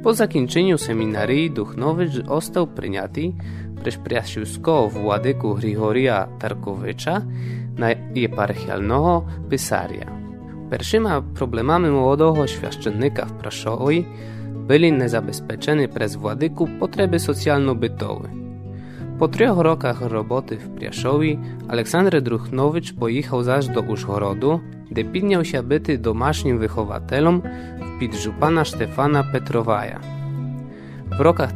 Po закінченню семінарії Духнович остав прийнятий przez приашівського владику Григорія Тарковича na єпархіального писаря. Першими проблемами молодого świященnika w Praszowie byli niezabezpieczone przez władyku potrzeby socjalno-bytowe. Po 3 rokach roboty w Praszowie Aleksander Duchnowicz pojechał zaś do Użhorodu, gdzie pilniał się byty domaśnym wychowatelem w pidżu pana Stefana Petrowaja. W rokach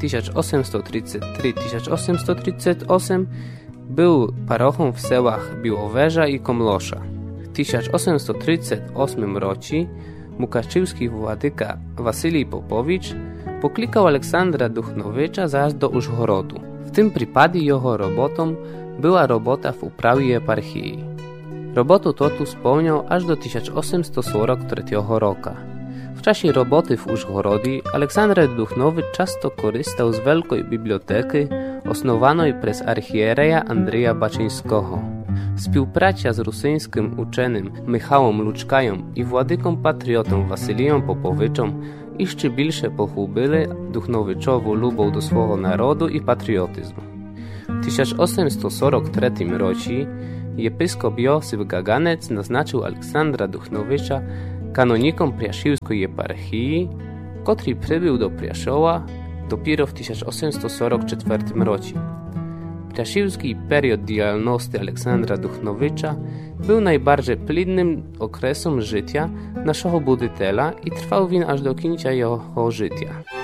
1833-1838 był parochą w sełach Biłowerza i Komlosza. W 1838 roku mukaczywski władyka Wasylij Popowicz poklikał Aleksandra Duchnowicza zaś do Użhorodu. W tym przypadku jego robotą była robota w uprawie eparchii. Robotę tu spełniał aż do 1843 roku. W czasie roboty w Użhorodzie Aleksander Duchnowicz często korzystał z wielkiej biblioteki osnowanej przez archiereja Andrzeja Baczyńskiego. Współpraca z rosyjskim uczonym Michałem Luczkajem i władyką patriotą Wasylijem Popowiczem jeszcze więcej pochłubili Duchnowiczowu lubą do swojego narodu i patriotyzmu. W 1843 roku episkop Józef Gaganec naznaczył Aleksandra Duchnowicza kanoniką Priaszywskiej eparchii, który przybył do Priaszowa dopiero w 1844 roku. Priaszywski period działalności Aleksandra Duchnowicza był najbardziej plodnym okresem życia naszego buditela i trwał aż do końca jego życia.